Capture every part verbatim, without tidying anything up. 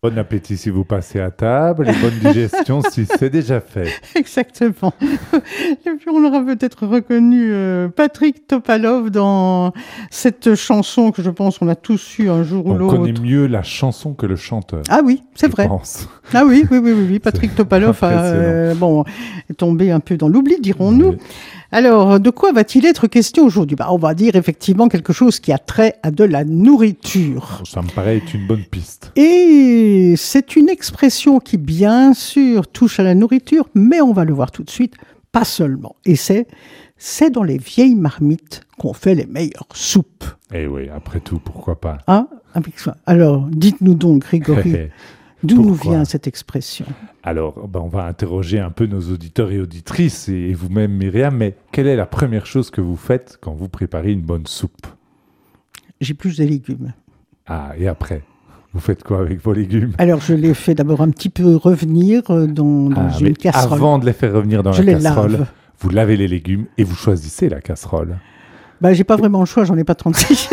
Bon appétit si vous passez à table et bonne digestion si c'est déjà fait. Exactement. Et puis on aura peut-être reconnu euh, Patrick Topalov dans cette chanson que je pense qu'on a tous eu un jour ou On l'autre. connaît mieux la chanson que le chanteur. Ah oui, c'est je vrai. pense. Ah oui, oui, oui, oui, oui. Patrick Topalov a, euh, bon, est tombé un peu dans l'oubli, dirons-nous. Oui. Alors, de quoi va-t-il être question aujourd'hui ? Bah, on va dire effectivement quelque chose qui a trait à de la nourriture. Ça me paraît être une bonne piste. Et c'est une expression qui, bien sûr, touche à la nourriture, mais on va le voir tout de suite, pas seulement. Et c'est, c'est dans les vieilles marmites qu'on fait les meilleures soupes. Eh oui, après tout, pourquoi pas. Hein ? Avec ça. Alors, dites-nous donc, Grégory, d'où nous Pourquoi vient cette expression ? Alors, ben, on va interroger un peu nos auditeurs et auditrices, et vous-même, Myriam, mais quelle est la première chose que vous faites quand vous préparez une bonne soupe ? J'ai plus de légumes. Ah, et après ? Vous faites quoi avec vos légumes ? Alors, je les fais d'abord un petit peu revenir dans, dans Ah, une mais casserole. Avant de les faire revenir dans Je la les casserole, lave. vous lavez les légumes et vous choisissez la casserole. Bah, j'ai pas vraiment le choix, j'en ai pas trente-six.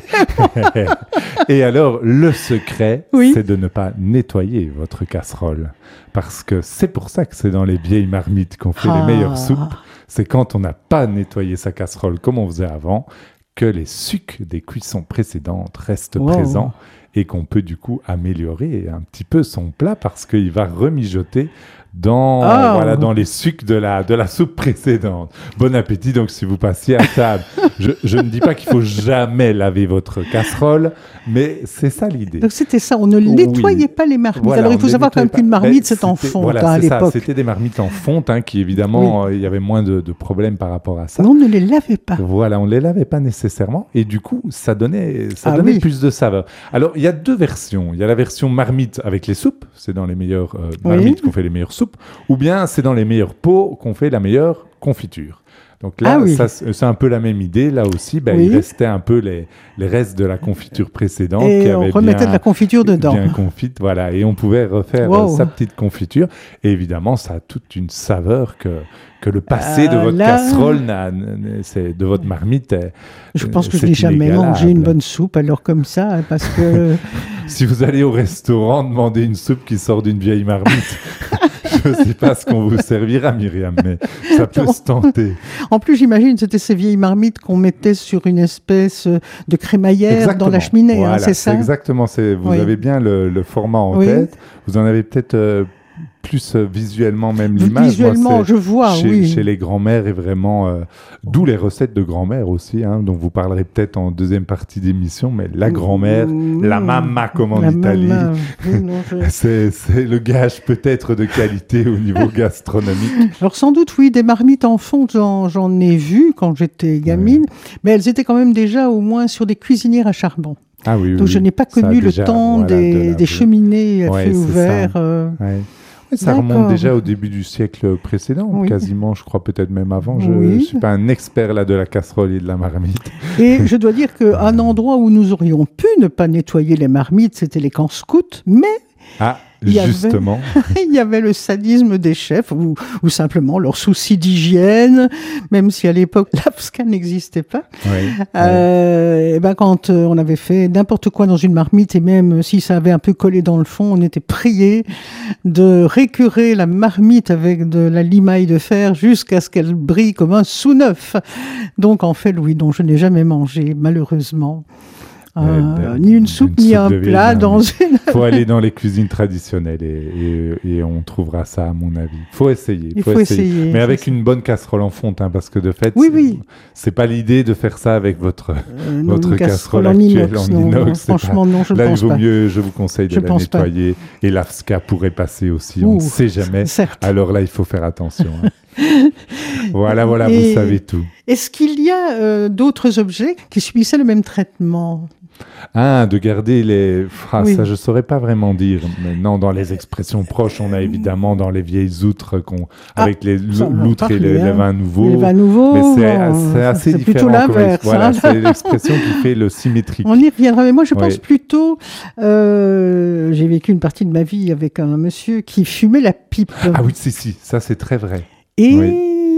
Et alors, le secret, Oui. c'est de ne pas nettoyer votre casserole. Parce que c'est pour ça que c'est dans les vieilles marmites qu'on fait Ah. les meilleures soupes. C'est quand on n'a pas nettoyé sa casserole comme on faisait avant, que les sucs des cuissons précédentes restent Wow. présents et qu'on peut du coup améliorer un petit peu son plat parce qu'il va remijoter dans, Ah. voilà, dans les sucs de la, de la soupe précédente. Bon appétit donc si vous passiez à table. je, je ne dis pas qu'il faut jamais laver votre casserole, mais c'est ça l'idée. Donc c'était ça, on ne Oui. nettoyait pas les marmites. Voilà, Alors il on faut ne savoir quand nettoyait même pas. qu'une marmite, Mais c'est en c'était- fonte voilà, hein, à c'est ça, l'époque. c'était des marmites en fonte, hein, qui évidemment, euh, il y avait moins de, de problèmes par rapport à ça. Mais on ne les lavait pas. Voilà, on ne les lavait pas nécessairement et du coup, ça donnait, ça Ah donnait oui. plus de saveur. Alors, il y a deux versions. Il y a la version marmite avec les soupes, c'est dans les meilleures euh, Oui. marmites qu'on fait les meilleures soupes, ou bien c'est dans les meilleurs pots qu'on fait la meilleure confiture. Donc là, Ah oui. ça, c'est un peu la même idée. Là aussi, ben, Oui. il restait un peu les, les restes de la confiture précédente qui Et on avaient remettait bien, de la confiture dedans. bien confite, voilà, et on pouvait refaire Wow. euh, sa petite confiture. Et évidemment, ça a toute une saveur que que le passé de Euh, votre là- casserole, n'a- n- c'est de votre marmite. est- Je pense que je c'est n'ai jamais inégalable. mangé une bonne soupe, alors comme ça, hein, parce que Si vous allez au restaurant demander une soupe qui sort d'une vieille marmite, je ne sais pas ce qu'on vous servira, Myriam, mais ça peut Non. se tenter. en plus j'imagine c'était ces vieilles marmites qu'on mettait sur une espèce de crémaillère dans la cheminée, hein, Voilà, c'est ça ? Exactement. C'est, vous Oui. avez bien le, le format en Oui. tête. Vous en avez peut-être euh, plus euh, visuellement même l'image. Visuellement, Moi, c'est- je vois, chez, oui. chez les grands-mères et vraiment, euh, d'où les recettes de grand-mère aussi, hein, dont vous parlerez peut-être en deuxième partie d'émission, mais la grand-mère, Mmh. la mamma comme en La Italie, mamma, oui, non, je- c'est, c'est le gage peut-être de qualité au niveau gastronomique. Alors sans doute, oui, des marmites en fonte, j'en, j'en ai vu quand j'étais gamine, mais elles étaient quand même déjà au moins sur des cuisinières à charbon. Ah oui, oui, Donc je oui. n'ai pas Ça a connu le déjà, temps voilà, de des, la- des cheminées à Ouais, feu c'est ouvert. ça. euh, Ouais. Ouais, ça remonte D'accord. déjà au début du siècle précédent, Oui. quasiment, je crois peut-être même avant. Je ne Oui. suis pas un expert là de la casserole et de la marmite. Et je dois dire qu'un endroit où nous aurions pu ne pas nettoyer les marmites, c'était les camps scouts, mais Ah, Il y avait- justement. il y avait le sadisme des chefs, ou, ou simplement leur souci d'hygiène, même si à l'époque l'A F S C A n'existait pas. Ouais, ouais. Euh, et ben quand euh, on avait fait n'importe quoi dans une marmite, et même si ça avait un peu collé dans le fond, on était prié de récurer la marmite avec de la limaille de fer jusqu'à ce qu'elle brille comme un sous-neuf. Donc en fait, oui, donc je n'ai jamais mangé, malheureusement. Euh, Eh ben, ni une soupe, une ni soupe un de vieille plat dans marmite. une... Il faut aller dans les cuisines traditionnelles et, et, et on trouvera ça, à mon avis. Il faut essayer. Il faut essayer, Mais c'est avec ça. une bonne casserole en fonte, hein, parce que de fait, Oui, c'est, oui. c'est pas l'idée de faire ça avec votre, Euh, non, votre une casserole en actuelle inox, en non, inox. non, c'est franchement, pas- non, je Là, il pense vaut pas. mieux, je vous conseille de Je la pense pas. nettoyer. Et l'A F S C A pourrait passer aussi, on ne Ouh, sait jamais. certes. Alors là, il faut faire attention. hein. Voilà, voilà, Et- vous savez tout. Est-ce qu'il y a euh, d'autres objets qui subissaient le même traitement ? Ah, de garder les... Ah, Oui. ça, je saurais pas vraiment dire. Mais non, dans les expressions proches, on a évidemment dans les vieilles outres qu'on... Ah, avec les ça, on en l'outre et parlait, les, les hein. vins nouveaux. Les vins nouveaux, Mais c'est, bon, c'est assez c'est différent. plutôt comme l'inverse, ex- Voilà, hein. c'est l'expression qui fait le symétrique. On y reviendra, mais moi je pense Ouais. plutôt, euh, j'ai vécu une partie de ma vie avec un monsieur qui fumait la pipe. Ah oui, si, si, ça c'est très vrai. Et Oui.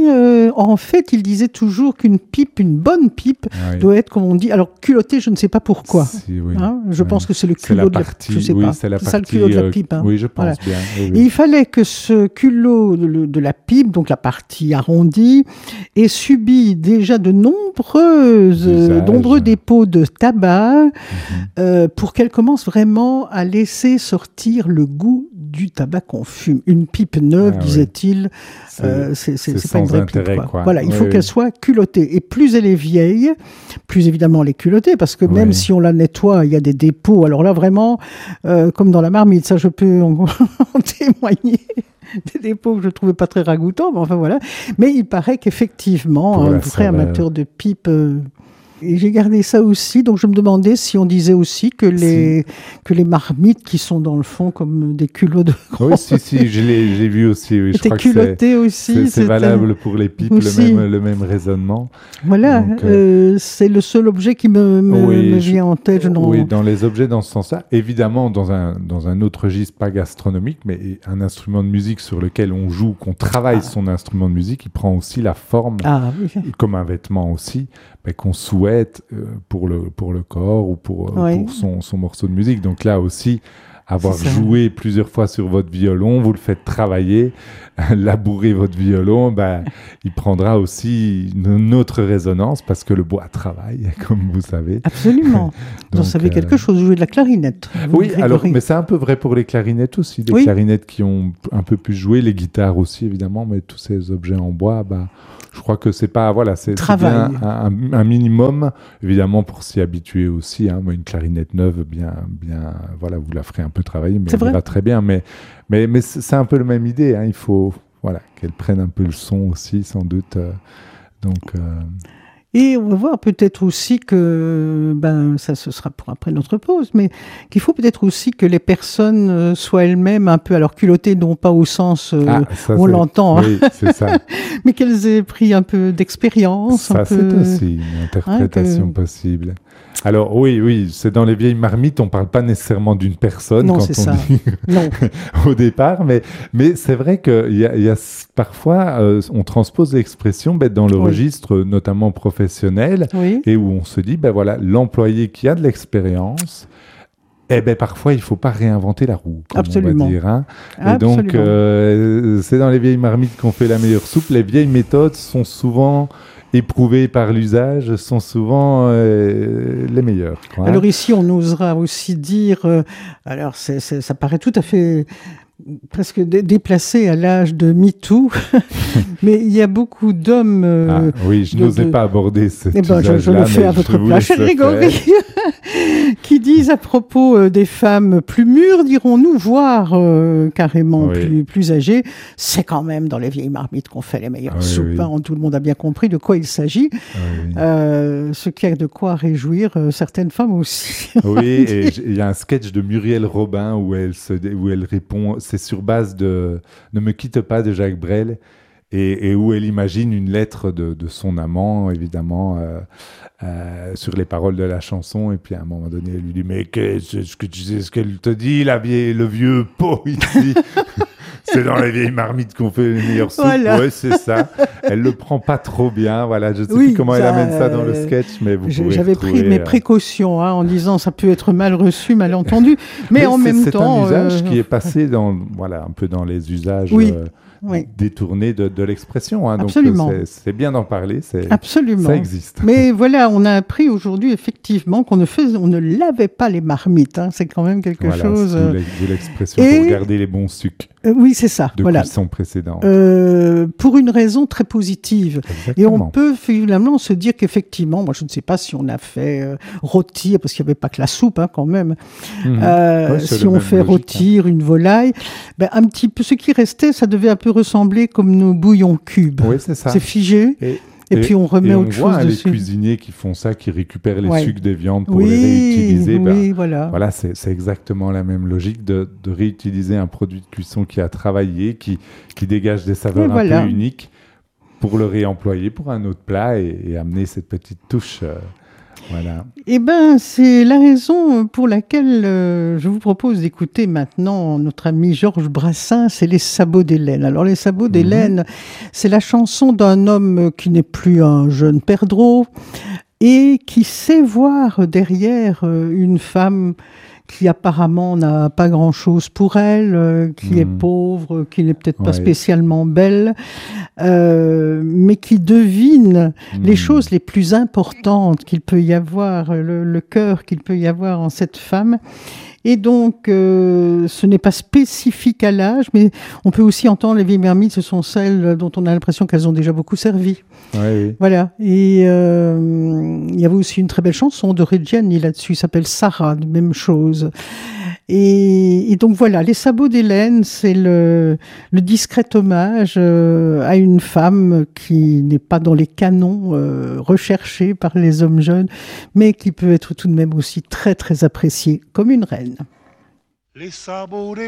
euh, en fait, il disait toujours qu'une pipe, une bonne pipe, oui. doit être, comme on dit, alors culottée, je ne sais pas pourquoi. Si, oui. Hein, je oui. pense que c'est le C'est la culot de la partie, je sais oui, pas. c'est la C'est ça le partie, culot de la euh, pipe. Hein. Oui, je pense Voilà. bien. Oui, Et oui. il fallait que ce culot de, de la pipe, donc la partie arrondie, ait subi déjà de nombreuses, euh, nombreux dépôts de tabac mm-hmm. euh, pour qu'elle commence vraiment à laisser sortir le goût du tabac qu'on fume. Une pipe neuve, ah, disait-il, c'est, euh, c'est, c'est, c'est, c'est pas une vraie intérêt, pipe. Quoi. Quoi. Voilà, il oui, faut oui. qu'elle soit culottée. Et plus elle est vieille, plus évidemment elle est culottée, parce que même oui. si on la nettoie, il y a des dépôts. Alors là, vraiment, euh, comme dans la marmite, ça je peux en, en témoigner. Des dépôts que je ne trouvais pas très ragoûtants, mais enfin voilà. Mais il paraît qu'effectivement, un vrai amateur de pipe... Euh, Et j'ai gardé ça aussi, donc je me demandais si on disait aussi que les, si. que les marmites qui sont dans le fond comme des culots de... Oui, si, si, je l'ai, j'ai vu aussi. Oui. Je étaient crois culottés que c'est, aussi. C'est, c'est valable pour les pipes, le même, le même raisonnement. Voilà, donc, euh, euh, c'est le seul objet qui me, me, oui, me vient je, en tête. Je oui, dans les objets dans ce sens-là. Évidemment, dans un, dans un autre registre, pas gastronomique, mais un instrument de musique sur lequel on joue, qu'on travaille ah. son instrument de musique, il prend aussi la forme, ah, oui. comme un vêtement aussi, mais qu'on souhaite euh, pour, le, pour le corps ou pour, euh, oui. pour son, son morceau de musique. Donc là aussi, avoir joué plusieurs fois sur votre violon, vous le faites travailler, labourer votre violon, ben, il prendra aussi une autre résonance parce que le bois travaille, comme vous savez. Absolument. Donc, vous savez euh... quelque chose, jouer de la clarinette. Oui, alors, mais c'est un peu vrai pour les clarinettes aussi, les oui. clarinettes qui ont un peu plus joué, les guitares aussi évidemment, mais tous ces objets en bois, ben, je crois que c'est pas, voilà, c'est, c'est bien un, un, un minimum, évidemment pour s'y habituer aussi. Hein, une clarinette neuve, bien, bien, voilà, vous la ferez un peu travailler, mais elle va très bien. Mais, mais, mais c'est un peu la même idée. Hein, il faut, voilà, qu'elle prenne un peu le son aussi, sans doute. Euh, donc. Euh... Et on va voir peut-être aussi que, ben, ça ce sera pour après notre pause, mais qu'il faut peut-être aussi que les personnes euh, soient elles-mêmes un peu, alors culottées, non pas au sens euh, ah, ça, on l'entend, oui, hein, c'est ça. mais qu'elles aient pris un peu d'expérience. Ça, un c'est peu... aussi une interprétation hein, que... possible. Alors oui, oui, c'est dans les vieilles marmites, on ne parle pas nécessairement d'une personne non, quand c'est on ça. dit non. au départ, mais, mais c'est vrai qu'il y a, y a parfois, euh, on transpose l'expression ben, dans le oui. registre notamment professionnel, oui. et où on se dit, ben voilà, l'employé qui a de l'expérience, eh ben parfois il ne faut pas réinventer la roue, comme Absolument. on va dire. Hein. Et Absolument. donc, euh, c'est dans les vieilles marmites qu'on fait la meilleure soupe. Les vieilles méthodes sont souvent... éprouvées par l'usage, sont souvent euh, les meilleures. Quoi, hein. Alors ici, on osera aussi dire, euh, alors c'est, c'est, ça paraît tout à fait presque dé- déplacé à l'âge de MeToo, mais il y a beaucoup d'hommes... Euh, ah, oui, je de, n'osais de... pas aborder cet eh ben, usage-là, je, je le fais à votre place, Grégory, qui disent à propos euh, des femmes plus mûres, dirons-nous, voire euh, carrément oui. plus, plus âgées, c'est quand même dans les vieilles marmites qu'on fait les meilleures oui, soupes. Oui. Hein, tout le monde a bien compris de quoi il s'agit, oui. euh, ce qui a de quoi réjouir euh, certaines femmes aussi. Oui, et il y a un sketch de Muriel Robin où elle, se, où elle répond... C'est sur base de « Ne me quitte pas » de Jacques Brel, et, et où elle imagine une lettre de, de son amant, évidemment, euh, euh, sur les paroles de la chanson. Et puis à un moment donné, elle lui dit « Mais qu'est-ce que tu sais ce qu'elle te dit, la vieille, le vieux pot ici ?» C'est dans les vieilles marmites qu'on fait les meilleures soupes. Voilà. Oui, c'est ça. Elle le prend pas trop bien. Voilà, je ne sais oui, plus comment ça, elle amène ça dans le sketch, mais vous pouvez J'avais retrouver, pris mes euh... précautions hein, en disant ça peut être mal reçu, mal entendu, mais, mais en même c'est temps... C'est un usage euh... qui est passé dans, voilà, un peu dans les usages... Oui. Euh, Oui. détourné de, de l'expression. Hein. Absolument. Donc, c'est, c'est bien d'en parler. C'est, Absolument. Ça existe. Mais voilà, on a appris aujourd'hui, effectivement, qu'on ne, faisait, on ne lavait pas les marmites. Hein. C'est quand même quelque voilà, chose... Voilà, c'est l'expression Et... pour garder les bons sucs. Euh, oui, c'est ça. De voilà. cuisson précédente. Euh, pour une raison très positive. Exactement. Et on peut finalement se dire qu'effectivement, moi je ne sais pas si on a fait euh, rôtir, parce qu'il n'y avait pas que la soupe hein, quand même, mmh. euh, ouais, si on fait logique, rôtir hein. une volaille, ben, un petit peu, ce qui restait, ça devait un peu ressembler comme nos bouillons cubes. Oui, c'est ça. C'est figé. Et... Et, et puis on remet et autre on chose voit dessus. Les cuisiniers qui font ça, qui récupèrent les ouais. sucs des viandes pour oui, les réutiliser. Oui, ben, voilà. Voilà, c'est, c'est exactement la même logique de, de réutiliser un produit de cuisson qui a travaillé, qui, qui dégage des saveurs et un voilà. peu uniques, pour le réemployer pour un autre plat et, et amener cette petite touche. Euh, Voilà. Eh ben, c'est la raison pour laquelle euh, je vous propose d'écouter maintenant notre ami Georges Brassens, c'est Les Sabots d'Hélène. Alors, Les Sabots d'Hélène, mmh. c'est la chanson d'un homme qui n'est plus un jeune perdreau et qui sait voir derrière une femme qui apparemment n'a pas grand-chose pour elle, euh, qui mmh. est pauvre, qui n'est peut-être pas ouais. spécialement belle, euh, mais qui devine mmh. les choses les plus importantes qu'il peut y avoir, le, le cœur qu'il peut y avoir en cette femme. Et donc, euh, ce n'est pas spécifique à l'âge, mais on peut aussi entendre les vieilles marmites, ce sont celles dont on a l'impression qu'elles ont déjà beaucoup servi. Ouais, oui. Voilà. Et euh, il y avait aussi une très belle chanson de Reggiani là-dessus, il s'appelle Sarah, même chose. Et, et donc voilà, Les Sabots d'Hélène, c'est le, le discret hommage euh, à une femme qui n'est pas dans les canons euh, recherchés par les hommes jeunes, mais qui peut être tout de même aussi très très appréciée comme une reine. Les sabots